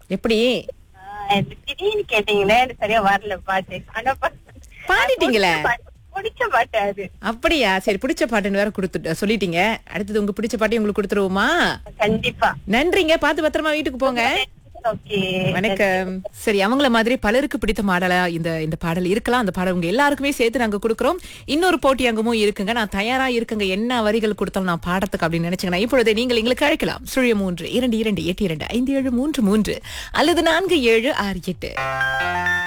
எப்படி திடீர்னு கேட்டீங்களே எனக்கு சரியா வரல பாட்டு. ஆனா பாடிட்டீங்களே? பிடிச்ச பாட்டு அது. அப்படியா? சரி, பிடிச்ச பாட்டுன்னு வேற சொல்லிட்டீங்க. அடுத்தது உங்க பிடிச்ச பாட்டையும் உங்களுக்கு கொடுத்துருவோமா? கண்டிப்பா. நன்றிங்க, பார்த்து பத்திரமா வீட்டுக்கு போங்க. ஓகே, வணக்கம். சரி, அவங்கள மாதிரி பலருக்கு பிடித்த மாடலா இந்த இந்த பாடல் இருக்கலாம். அந்த பாடல் உங்க எல்லாருக்குமே சேர்த்து நாங்க கொடுக்குறோம். இன்னொரு போட்டி அங்கமும் இருக்குங்க. நான் தயாரா இருக்குங்க, என்ன வரிகள் கொடுத்தாலும் நான் பாடத்துக்கு அப்படின்னு நினைச்சீங்கன்னா இப்பொழுதே நீங்கள் எங்களுக்கு அழைக்கலாம். 03 22 82 5733 அல்லது 4768.